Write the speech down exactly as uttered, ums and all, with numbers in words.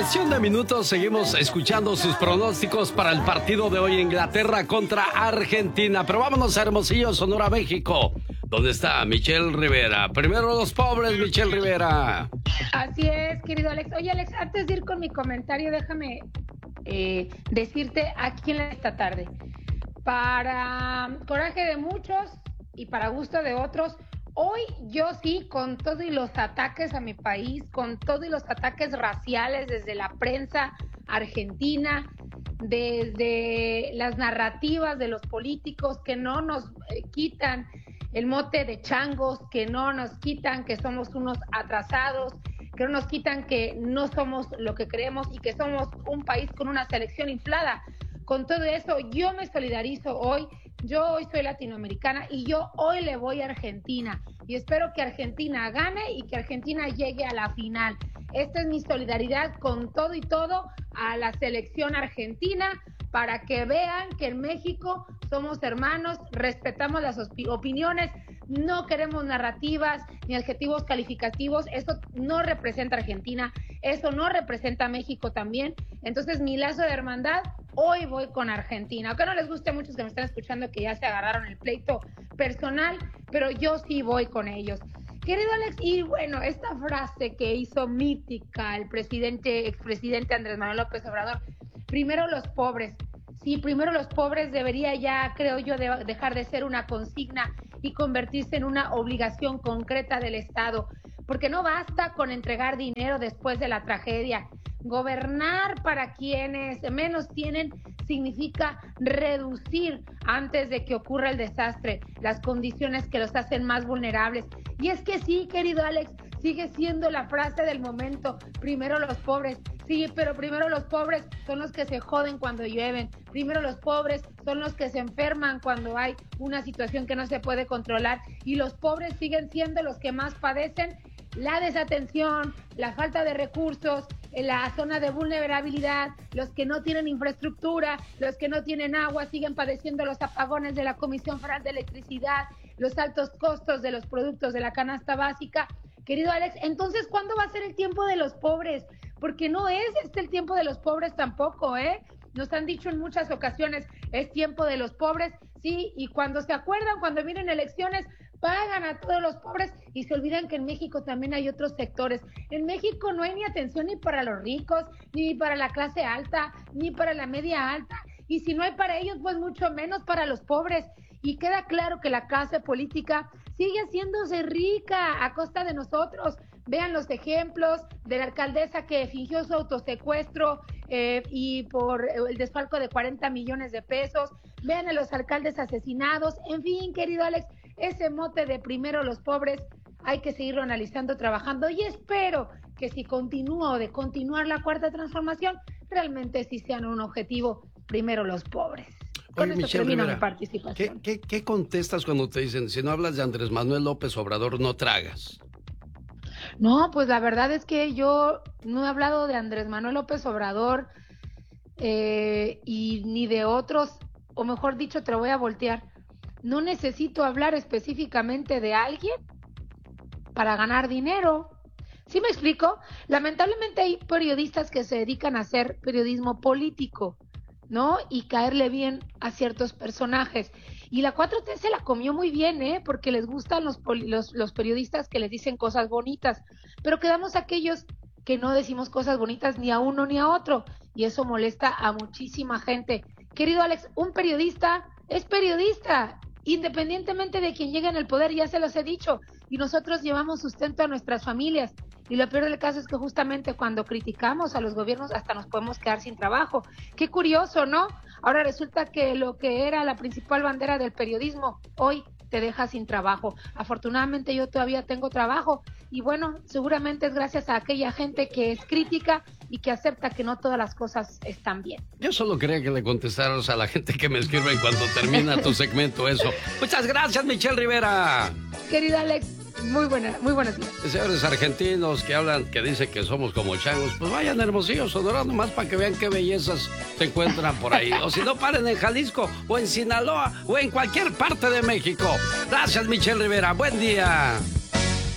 cuestión de minutos seguimos escuchando sus pronósticos para el partido de hoy, Inglaterra contra Argentina. Pero vámonos a Hermosillo, Sonora, México. ¿Dónde está Michelle Rivera? Primero los pobres, Michelle Rivera. Así es, querido Alex. Oye, Alex, antes de ir con mi comentario, déjame eh, decirte aquí en esta tarde. Para coraje de muchos y para gusto de otros, hoy yo sí, con todo y los ataques a mi país, con todo y los ataques raciales desde la prensa argentina, desde las narrativas de los políticos que no nos eh, quitan el mote de changos, que no nos quitan que somos unos atrasados, que no nos quitan que no somos lo que creemos y que somos un país con una selección inflada. Con todo eso, yo me solidarizo hoy. Yo hoy soy latinoamericana y yo hoy le voy a Argentina y espero que Argentina gane y que Argentina llegue a la final. Esta es mi solidaridad con todo y todo a la selección argentina para que vean que en México somos hermanos, respetamos las opiniones, no queremos narrativas ni adjetivos calificativos. Eso no representa a Argentina, eso no representa a México también. Entonces mi lazo de hermandad, hoy voy con Argentina. Aunque no les guste a muchos que me están escuchando que ya se agarraron el pleito personal, pero yo sí voy con ellos. Querido Alex, y bueno, esta frase que hizo mítica el presidente, expresidente Andrés Manuel López Obrador, primero los pobres. Sí, primero los pobres debería ya, creo yo, de dejar de ser una consigna y convertirse en una obligación concreta del Estado, porque no basta con entregar dinero después de la tragedia. Gobernar para quienes menos tienen significa reducir antes de que ocurra el desastre las condiciones que los hacen más vulnerables. Y es que sí, querido Alex, sigue siendo la frase del momento, primero los pobres. Sí, pero primero los pobres son los que se joden cuando llueven. Primero los pobres son los que se enferman cuando hay una situación que no se puede controlar. Y los pobres siguen siendo los que más padecen la desatención, la falta de recursos, la zona de vulnerabilidad, los que no tienen infraestructura, los que no tienen agua, siguen padeciendo los apagones de la Comisión Federal de Electricidad, los altos costos de los productos de la canasta básica. Querido Alex, entonces, ¿cuándo va a ser el tiempo de los pobres? Porque no es este el tiempo de los pobres tampoco, ¿eh? Nos han dicho en muchas ocasiones, es tiempo de los pobres, sí, y cuando se acuerdan, cuando vienen elecciones, pagan a todos los pobres y se olvidan que en México también hay otros sectores. En México no hay ni atención ni para los ricos, ni para la clase alta, ni para la media alta, y si no hay para ellos, pues mucho menos para los pobres. Y queda claro que la clase política sigue haciéndose rica a costa de nosotros. Vean los ejemplos de la alcaldesa que fingió su autosecuestro eh, y por el desfalco de cuarenta millones de pesos. Vean a los alcaldes asesinados. En fin, querido Alex, ese mote de primero los pobres hay que seguirlo analizando, trabajando, y espero que si continúa o de continuar la cuarta transformación, realmente sí sean un objetivo primero los pobres. Con Oye, esto Michelle termino Rivera, mi participación. ¿qué, qué, ¿qué contestas cuando te dicen, si no hablas de Andrés Manuel López Obrador, no tragas? No, pues la verdad es que yo no he hablado de Andrés Manuel López Obrador eh, y ni de otros, o mejor dicho, te lo voy a voltear. No necesito hablar específicamente de alguien para ganar dinero. ¿Sí me explico? Lamentablemente hay periodistas que se dedican a hacer periodismo político, ¿no? Y caerle bien a ciertos personajes. Y la cuatro T se la comió muy bien, ¿eh? Porque les gustan los, los, los periodistas que les dicen cosas bonitas. Pero quedamos aquellos que no decimos cosas bonitas ni a uno ni a otro. Y eso molesta a muchísima gente. Querido Alex, un periodista es periodista, independientemente de quien llegue en el poder, ya se los he dicho. Y nosotros llevamos sustento a nuestras familias. Y lo peor del caso es que justamente cuando criticamos a los gobiernos hasta nos podemos quedar sin trabajo. Qué curioso, ¿no? Ahora resulta que lo que era la principal bandera del periodismo, hoy te deja sin trabajo. Afortunadamente yo todavía tengo trabajo y bueno, seguramente es gracias a aquella gente que es crítica y que acepta que no todas las cosas están bien. Yo solo quería que le contestaras a la gente que me escribe en cuanto termina tu segmento eso. Muchas gracias, Michelle Rivera. Querida Alex, muy buena, muy buenos días. Señores argentinos que hablan, que dicen que somos como changos, pues vayan a Hermosillo, Sonora, nomás para que vean qué bellezas se encuentran por ahí. O si no, paren en Jalisco, o en Sinaloa, o en cualquier parte de México. Gracias, Michelle Rivera. Buen día.